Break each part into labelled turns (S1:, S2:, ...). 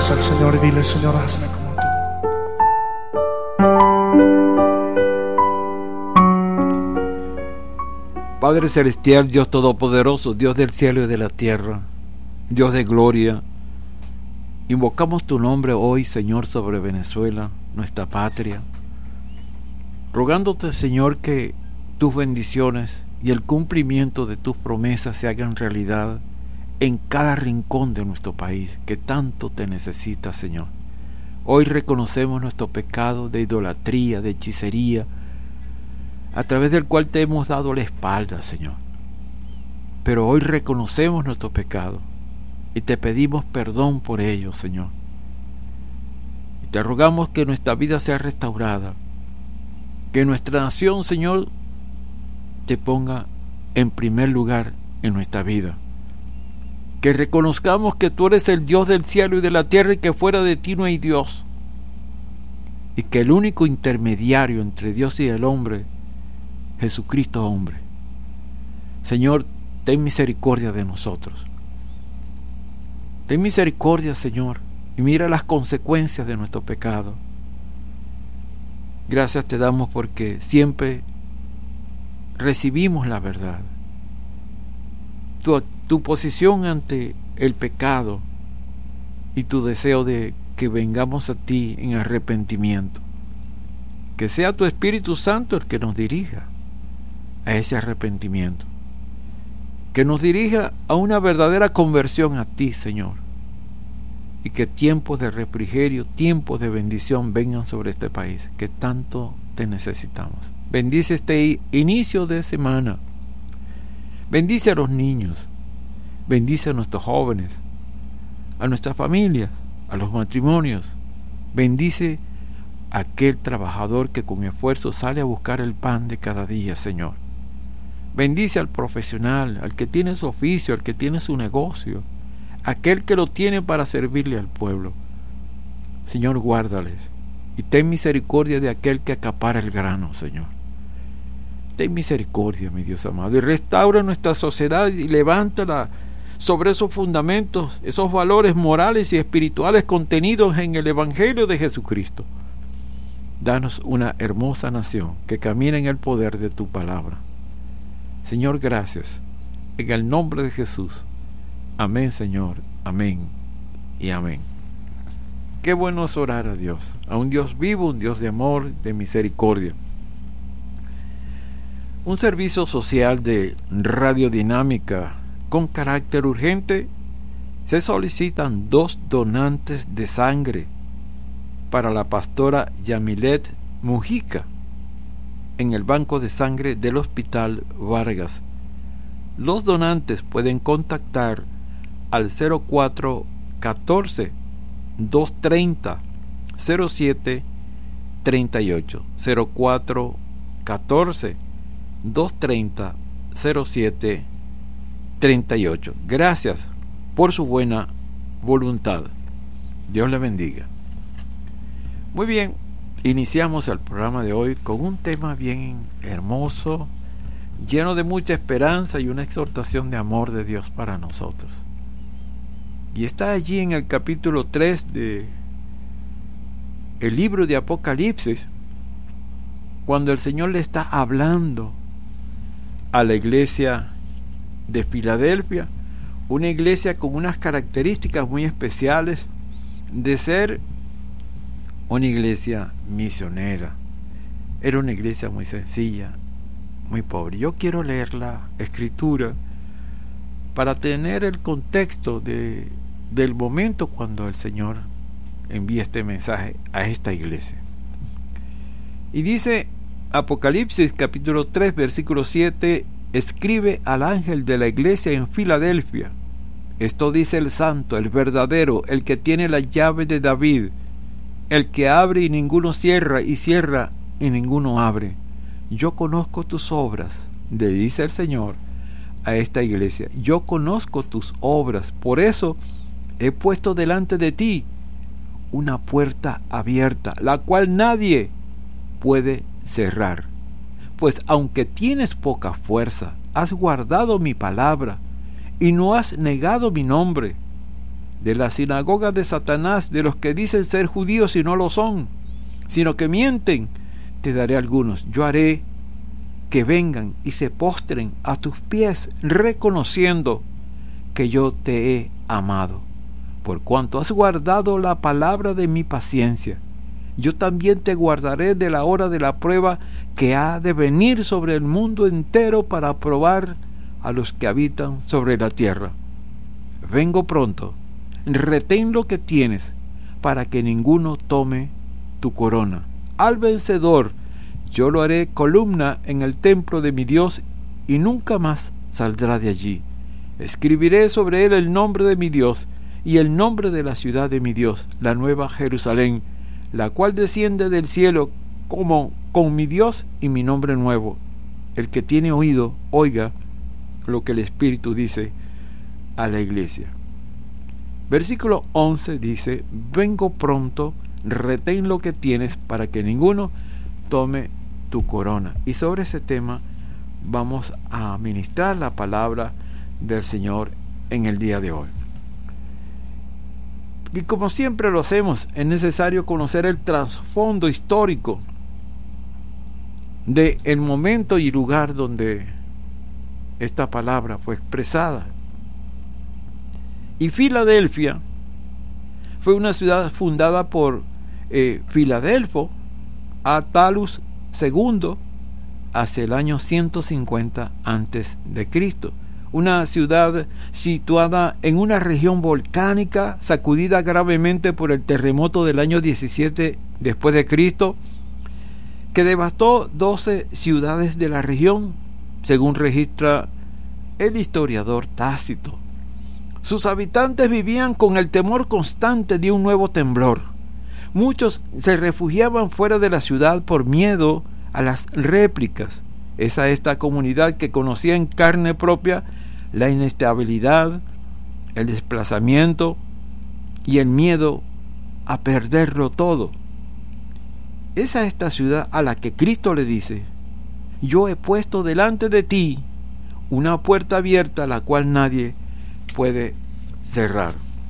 S1: manos al Señor y dile: Señor, hazme como tú.
S2: Padre celestial, Dios todopoderoso, Dios del cielo y de la tierra, Dios de gloria, invocamos tu nombre hoy, Señor, sobre Venezuela, nuestra patria, rogándote, Señor, que tus bendiciones y el cumplimiento de tus promesas se hagan realidad en cada rincón de nuestro país, que tanto te necesita, Señor. Hoy reconocemos nuestro pecado de idolatría, de hechicería, a través del cual te hemos dado la espalda, Señor. Pero hoy reconocemos nuestro pecado y te pedimos perdón por ello, Señor. Y te rogamos que nuestra vida sea restaurada, que nuestra nación, Señor, te ponga en primer lugar en nuestra vida. Que reconozcamos que tú eres el Dios del cielo y de la tierra y que fuera de ti no hay Dios. Y que el único intermediario entre Dios y el hombre, Jesucristo hombre. Señor, ten misericordia de nosotros. Ten misericordia, Señor, y mira las consecuencias de nuestro pecado. Gracias te damos porque siempre recibimos la verdad. Tu posición ante el pecado y tu deseo de que vengamos a ti en arrepentimiento. Que sea tu Espíritu Santo el que nos dirija a ese arrepentimiento, que nos dirija a una verdadera conversión a ti, Señor, y que tiempos de refrigerio, tiempos de bendición vengan sobre este país, que tanto te necesitamos. Bendice este inicio de semana, bendice a los niños, bendice a nuestros jóvenes, a nuestras familias, a los matrimonios, bendice a aquel trabajador que con esfuerzo sale a buscar el pan de cada día, Señor. Bendice al profesional, al que tiene su oficio, al que tiene su negocio, aquel que lo tiene para servirle al pueblo. Señor, guárdales y ten misericordia de aquel que acapara el grano, Señor. Ten misericordia, mi Dios amado, y restaura nuestra sociedad y levántala sobre esos fundamentos, esos valores morales y espirituales contenidos en el Evangelio de Jesucristo. Danos una hermosa nación que camine en el poder de tu palabra. Señor, gracias. En el nombre de Jesús. Amén, Señor. Amén y amén. Qué bueno es orar a Dios, a un Dios vivo, un Dios de amor, de misericordia. Un servicio social de radiodinámica con carácter urgente. Se solicitan 2 donantes de sangre para la pastora Yamilet Mujica en el banco de sangre del Hospital Vargas. Los donantes pueden contactar al 0414 230 0738 0414 230 0738. Gracias por su buena voluntad. Dios le bendiga. Muy bien, iniciamos el programa de hoy con un tema bien hermoso, lleno de mucha esperanza y una exhortación de amor de Dios para nosotros. Y está allí en el capítulo 3 de el libro de Apocalipsis, cuando el Señor le está hablando a la iglesia de Filadelfia, una iglesia con unas características muy especiales de ser una iglesia misionera. Era una iglesia muy sencilla, muy pobre. Yo quiero leer la escritura para tener el contexto del momento cuando el Señor envía este mensaje a esta iglesia. Y dice Apocalipsis capítulo 3 versículo 7: escribe al ángel de la iglesia en Filadelfia, esto dice el santo, el verdadero, el que tiene la llave de David, el que abre y ninguno cierra, y cierra y ninguno abre. Yo conozco tus obras, le dice el Señor a esta iglesia. Yo conozco tus obras, por eso he puesto delante de ti una puerta abierta, la cual nadie puede cerrar. Pues aunque tienes poca fuerza, has guardado mi palabra y no has negado mi nombre. de la sinagoga de Satanás, de los que dicen ser judíos y no lo son, sino que mienten, te daré algunos. Yo haré que vengan y se postren a tus pies, reconociendo que yo te he amado, por cuanto has guardado la palabra de mi paciencia. Yo también te guardaré de la hora de la prueba que ha de venir sobre el mundo entero para probar a los que habitan sobre la tierra. Vengo pronto, retén lo que tienes, para que ninguno tome tu corona. Al vencedor yo lo haré columna en el templo de mi Dios, y nunca más saldrá de allí. Escribiré sobre él el nombre de mi Dios, y el nombre de la ciudad de mi Dios, la nueva Jerusalén, la cual desciende del cielo como con mi Dios y mi nombre nuevo. El que tiene oído, oiga lo que el Espíritu dice a la iglesia. Versículo 11 dice: vengo pronto, retén lo que tienes, para que ninguno tome tu corona. Y sobre ese tema vamos a ministrar la palabra del Señor en el día de hoy. Y como siempre lo hacemos, es necesario conocer el trasfondo histórico de el momento y lugar donde esta palabra fue expresada. Y Filadelfia fue una ciudad fundada por Filadelfo Attalus II hacia el año 150 antes de Cristo. Una ciudad situada en una región volcánica sacudida gravemente por el terremoto del año 17 después de Cristo, que devastó 12 ciudades de la región, según registra el historiador Tácito. Sus habitantes vivían con el temor constante de un nuevo temblor. Muchos se refugiaban fuera de la ciudad por miedo a las réplicas. Esta comunidad que conocía en carne propia la inestabilidad, el desplazamiento y el miedo a perderlo todo. Es a esta ciudad a la que Cristo le dice: yo he puesto delante de ti una puerta abierta, la cual nadie puede cerrar.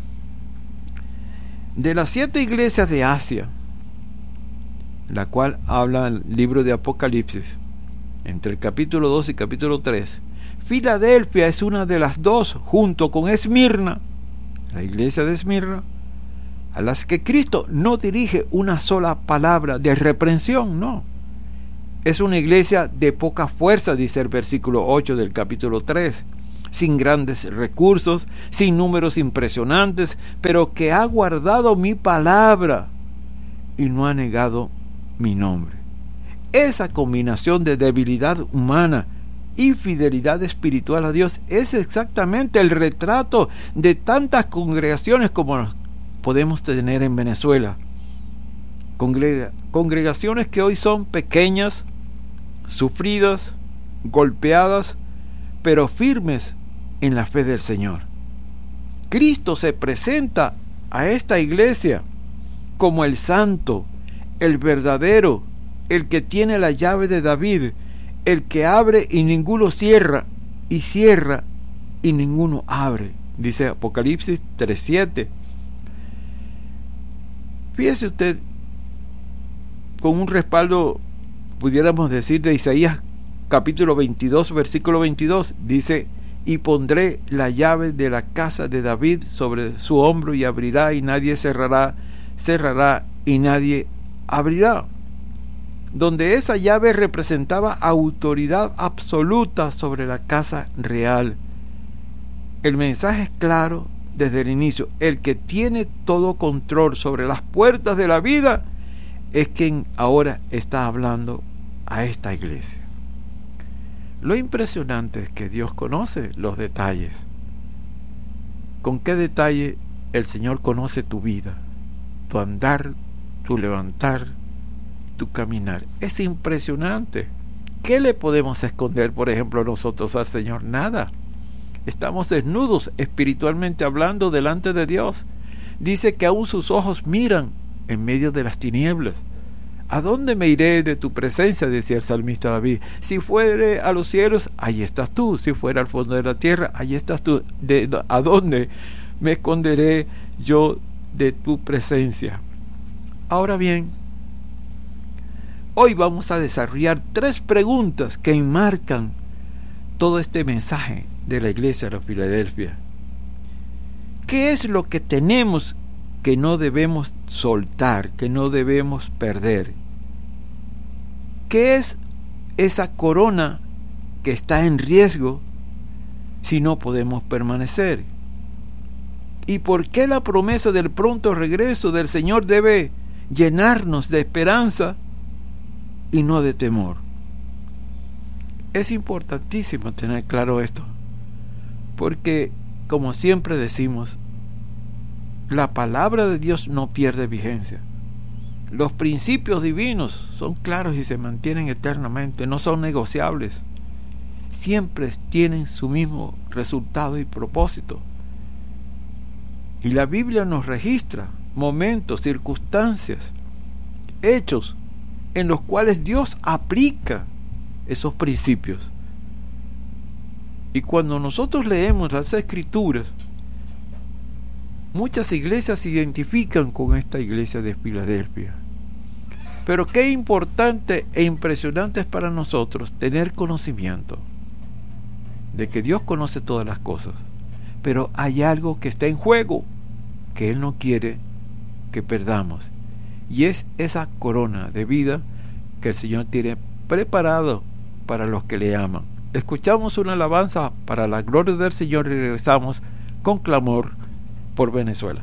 S2: De las 7 iglesias de Asia, la cual habla el libro de Apocalipsis, entre el capítulo 2 y capítulo 3, Filadelfia es una de las dos, junto con Esmirna, la iglesia de Esmirna, a las que Cristo no dirige una sola palabra de reprensión, no. Es una iglesia de poca fuerza, dice el versículo 8 del capítulo 3, sin grandes recursos, sin números impresionantes, pero que ha guardado mi palabra y no ha negado mi nombre. Esa combinación de debilidad humana y fidelidad espiritual a Dios es exactamente el retrato de tantas congregaciones como podemos tener en Venezuela. Congregaciones que hoy son pequeñas, sufridas, golpeadas, pero firmes en la fe del Señor. Cristo se presenta a esta iglesia como el santo, el verdadero, el que tiene la llave de David, el que abre y ninguno cierra, y cierra y ninguno abre, dice Apocalipsis 3:7. Fíjese usted, con un respaldo, pudiéramos decir, de Isaías capítulo 22, versículo 22, dice: y pondré la llave de la casa de David sobre su hombro, y abrirá y nadie cerrará, cerrará y nadie abrirá. Donde esa llave representaba autoridad absoluta sobre la casa real. El mensaje es claro desde el inicio: el que tiene todo control sobre las puertas de la vida es quien ahora está hablando a esta iglesia. Lo impresionante es que Dios conoce los detalles. ¿Con qué detalle el Señor conoce tu vida, tu andar, tu levantar, tu caminar? Es impresionante. ¿Qué le podemos esconder, por ejemplo, nosotros al Señor? Nada. Estamos desnudos, espiritualmente hablando, delante de Dios. Dice que aún sus ojos miran en medio de las tinieblas. ¿A dónde me iré de tu presencia?, decía el salmista David. Si fuere a los cielos, allí estás tú. Si fuera al fondo de la tierra, allí estás tú. ¿A dónde me esconderé yo de tu presencia. Ahora bien, hoy vamos a desarrollar 3 preguntas que enmarcan todo este mensaje de la iglesia de Filadelfia. ¿Qué es lo que tenemos que no debemos soltar, que no debemos perder? ¿Qué es esa corona que está en riesgo si no podemos permanecer? ¿Y por qué la promesa del pronto regreso del Señor debe llenarnos de esperanza y no de temor? Es importantísimo tener claro esto, porque, como siempre decimos, la palabra de Dios no pierde vigencia. Los principios divinos son claros y se mantienen eternamente, no son negociables. Siempre tienen su mismo resultado y propósito. Y la Biblia nos registra momentos, circunstancias, hechos en los cuales Dios aplica esos principios. Y cuando nosotros leemos las Escrituras, muchas iglesias se identifican con esta iglesia de Filadelfia. Pero qué importante e impresionante es para nosotros tener conocimiento de que Dios conoce todas las cosas, pero hay algo que está en juego que Él no quiere que perdamos, y es esa corona de vida que el Señor tiene preparado para los que le aman. Escuchamos una alabanza para la gloria del Señor y regresamos con clamor por Venezuela.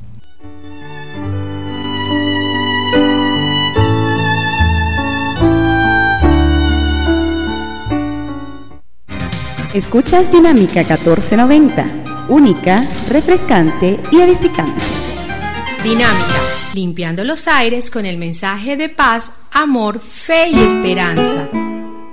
S3: Escuchas Dinámica 1490, única, refrescante y edificante.
S4: Dinámica, limpiando los aires con el mensaje de paz, amor, fe y esperanza.